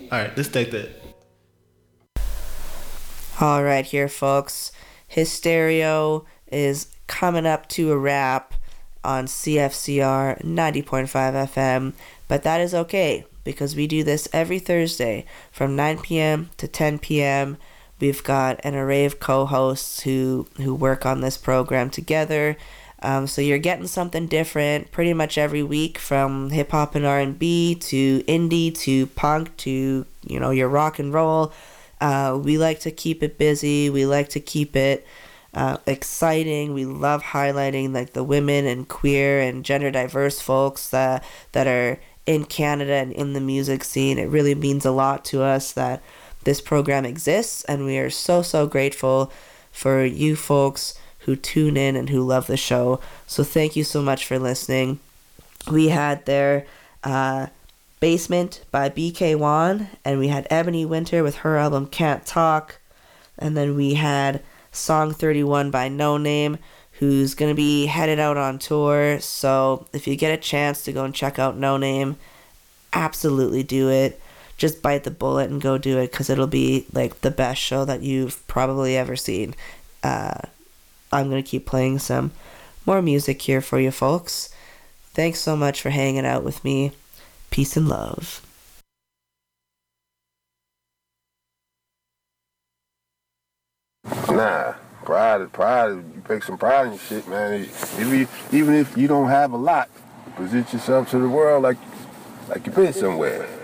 All right, let's take that. All right, here, folks. Hysterio is coming up to a wrap on CFCR 90.5 FM, but that is okay because we do this every Thursday from 9 p.m. to 10 p.m. We've got an array of co-hosts who work on this program together. So you're getting something different pretty much every week, from hip hop and R&B to indie to punk to your rock and roll. We like to keep it busy. We like to keep it exciting. We love highlighting like the women and queer and gender diverse folks that are in Canada and in the music scene. It really means a lot to us that this program exists, and we are so grateful for you folks who tune in and who love the show. So thank you so much for listening. We had there Basement by BK1, and we had Ebony Winter with her album Can't Talk, and then we had Song 31 by No Name, who's going to be headed out on tour. So if you get a chance to go and check out No Name, absolutely do it. Just bite the bullet and go do it, because it'll be like the best show that you've probably ever seen. I'm going to keep playing some more music here for you folks. Thanks so much for hanging out with me. Peace and love. Nah, pride. You take some pride in your shit, man. Even if you don't have a lot, present yourself to the world like you've been somewhere.